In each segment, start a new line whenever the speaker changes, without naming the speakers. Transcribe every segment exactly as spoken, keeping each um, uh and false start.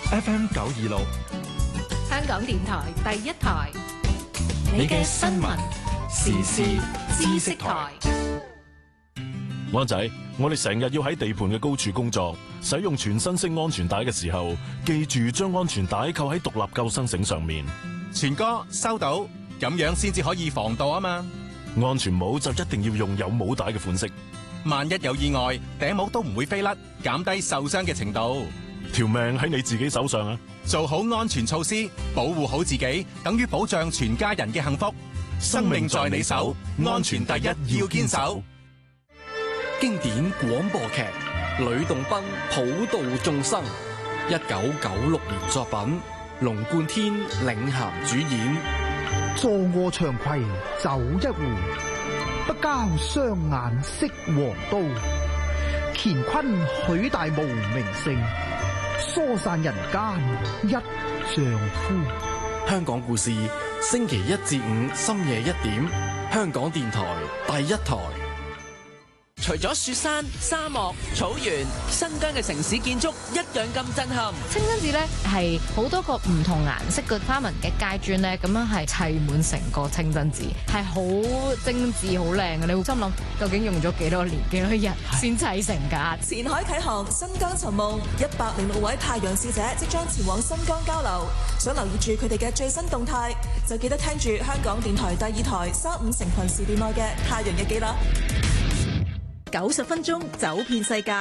F M 九二六，
香港電台第一台，
你嘅新聞時事知識台。
灣仔，我哋成日要喺地盤嘅高處工作，使用全身式安全帶嘅時候，記住將安全帶扣喺獨立救生繩上面。
全哥收到，咁樣先至可以防盜啊嘛。
安全帽就一定要用有帽帶嘅款式，
萬一有意外，頂帽都唔會飛甩，減低受傷嘅程度。
條命喺你自己手上啊！
做好安全措施，保護好自己，等於保障全家人嘅幸福。生命在你手，安全第一要堅守。
經典廣播劇《呂洞賓普度眾生》，一九九六年作品，龍貫天領銜主演。
坐臥長葵酒一壺，不交雙眼色黃刀。乾坤許大無名姓，疏散人間一丈夫。
香港故事，星期一至五深夜一點，香港電台第一台。
除咗雪山、沙漠、草原，新疆嘅城市建築一樣咁震撼。
清真寺咧係好多個唔同顏色嘅花紋嘅階磚咧，咁樣係砌滿成個清真寺，係好精緻、好靚嘅。你會心諗，究竟用咗幾多年、幾多日先砌成㗎？
前海啟航，新疆尋夢，一百零六位太陽使者即將前往新疆交流。想留意住佢哋嘅最新動態，就記得聽住香港電台第二台三五成群時段內嘅太陽日記啦。九十分鐘走遍世界。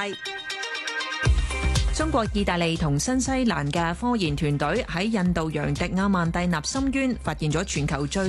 中國、意大利同新西蘭嘅科研團隊喺印度洋迪亞曼蒂納深淵發現咗全球最